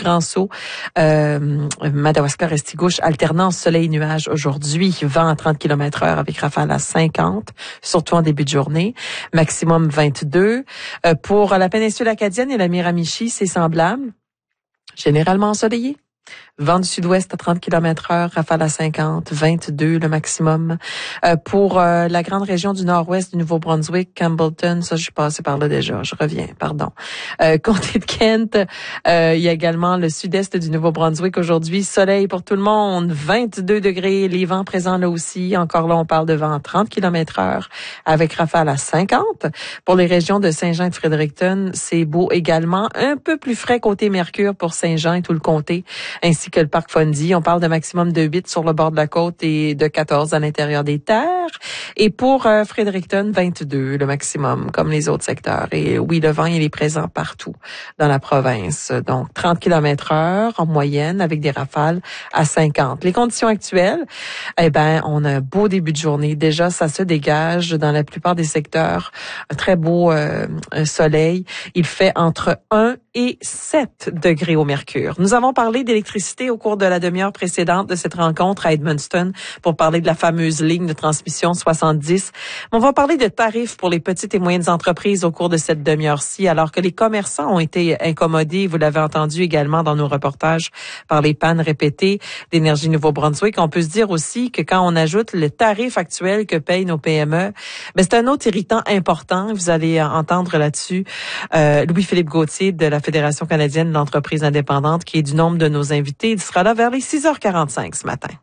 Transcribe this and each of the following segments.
grand saut. Madawaska-Restigouche, alternance soleil-nuage aujourd'hui, vent à 30 km/h avec rafale à 50, surtout en début de journée, maximum 22. Pour la péninsule acadienne et la Miramichi, c'est semblable, généralement ensoleillé. Vent du sud-ouest à 30 km/h, rafale à 50, 22 le maximum. Pour la grande région du nord-ouest du Nouveau-Brunswick, Campbellton, ça je suis passée par là déjà, je reviens, pardon. Comté de Kent, il y a également le sud-est du Nouveau-Brunswick aujourd'hui, soleil pour tout le monde, 22 degrés, les vents présents là aussi, encore là on parle de vent à 30 km/h avec rafale à 50. Pour les régions de Saint-Jean et de Fredericton, c'est beau également, un peu plus frais côté Mercure pour Saint-Jean et tout le comté, ainsi que le parc Fundy. On parle de maximum de 8 sur le bord de la côte et de 14 à l'intérieur des terres. Et pour Fredericton, 22 le maximum, comme les autres secteurs. Et oui, le vent, il est présent partout dans la province. Donc, 30 km/h en moyenne avec des rafales à 50. Les conditions actuelles, on a un beau début de journée. Déjà, ça se dégage dans la plupart des secteurs. Un très beau soleil. Il fait entre 1 et 7 degrés au mercure. Nous avons parlé d'électricité au cours de la demi-heure précédente de cette rencontre à Edmundston pour parler de la fameuse ligne de transmission 70. On va parler de tarifs pour les petites et moyennes entreprises au cours de cette demi-heure-ci, alors que les commerçants ont été incommodés, vous l'avez entendu également dans nos reportages, par les pannes répétées d'Énergie Nouveau-Brunswick. On peut se dire aussi que quand on ajoute le tarif actuel que payent nos PME, c'est un autre irritant important. Vous allez entendre là-dessus Louis-Philippe Gauthier de la Fédération canadienne d'entreprises indépendantes, qui est du nombre de nos invités. Il sera là vers les 6h45 ce matin.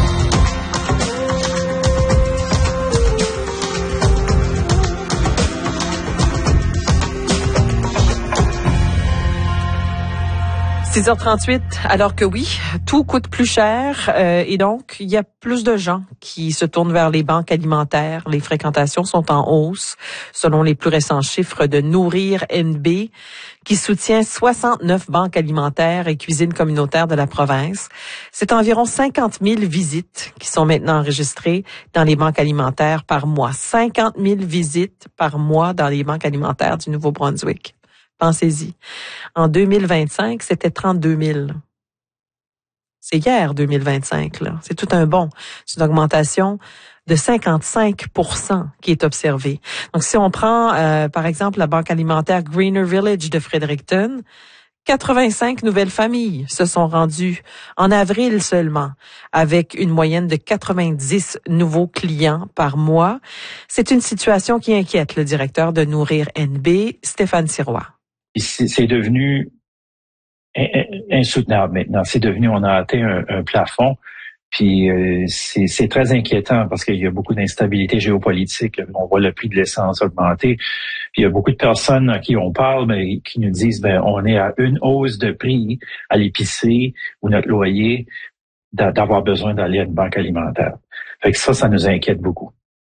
« 6h38, alors que oui, tout coûte plus cher et donc il y a plus de gens qui se tournent vers les banques alimentaires. Les fréquentations sont en hausse, selon les plus récents chiffres de Nourrir NB, qui soutient 69 banques alimentaires et cuisines communautaires de la province. C'est environ 50 000 visites qui sont maintenant enregistrées dans les banques alimentaires par mois. 50 000 visites par mois dans les banques alimentaires du Nouveau-Brunswick. Pensez-y. En 2025, c'était 32 000. C'est hier, 2025, là. C'est tout un bond. C'est une augmentation de 55% qui est observée. Donc, si on prend, par exemple, la banque alimentaire Greener Village de Fredericton, 85 nouvelles familles se sont rendues en avril seulement, avec une moyenne de 90 nouveaux clients par mois. C'est une situation qui inquiète le directeur de Nourrir NB, Stéphane Sirois. C'est devenu insoutenable maintenant. C'est devenu, on a atteint un plafond. Puis c'est très inquiétant parce qu'il y a beaucoup d'instabilité géopolitique. On voit le prix de l'essence augmenter. Puis il y a beaucoup de personnes à qui on parle, mais qui nous disent, on est à une hausse de prix à l'épicerie ou notre loyer d'avoir besoin d'aller à une banque alimentaire. Fait que ça nous inquiète beaucoup.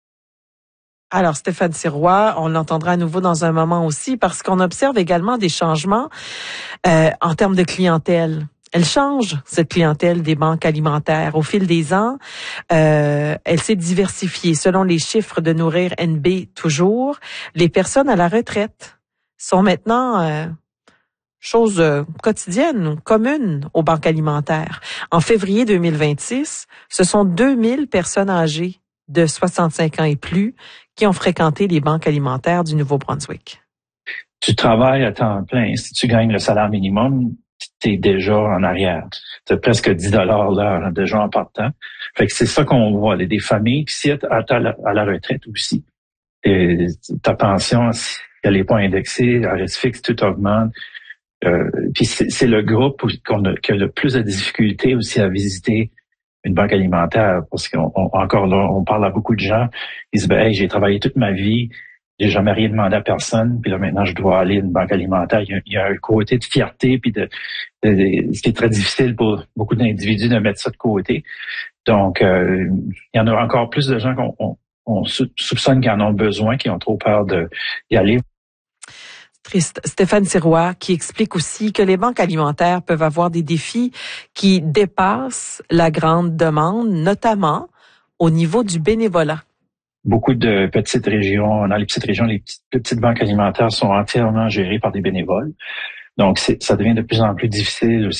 Alors, Stéphane Sirois, on l'entendra à nouveau dans un moment aussi, parce qu'on observe également des changements en termes de clientèle. Elle change, cette clientèle des banques alimentaires. Au fil des ans, elle s'est diversifiée. Selon les chiffres de Nourrir NB toujours, les personnes à la retraite sont maintenant chose quotidienne, commune aux banques alimentaires. En février 2026, ce sont 2000 personnes âgées de 65 ans et plus qui ont fréquenté les banques alimentaires du Nouveau-Brunswick. Tu travailles à temps plein. Si tu gagnes le salaire minimum, tu es déjà en arrière. Tu as presque 10 $ l'heure déjà en partant. Fait que c'est ça qu'on voit. Des familles, puis si tu à la retraite aussi, ta pension, si elle n'est pas indexée, elle reste fixe, tout augmente. Puis c'est le groupe qui a le plus de difficultés aussi à visiter une banque alimentaire, parce qu'encore là, on parle à beaucoup de gens, ils disent, hey, j'ai travaillé toute ma vie, j'ai jamais rien demandé à personne, puis là maintenant je dois aller à une banque alimentaire. Il y a un côté de fierté, puis ce qui est très difficile pour beaucoup d'individus de mettre ça de côté. Donc, il y en a encore plus de gens qu'on soupçonne qui en ont besoin, qui ont trop peur d'y aller. Stéphane Sirois, qui explique aussi que les banques alimentaires peuvent avoir des défis qui dépassent la grande demande, notamment au niveau du bénévolat. Beaucoup de petites régions, dans les petites régions, les petites banques alimentaires sont entièrement gérées par des bénévoles. Donc, ça devient de plus en plus difficile aussi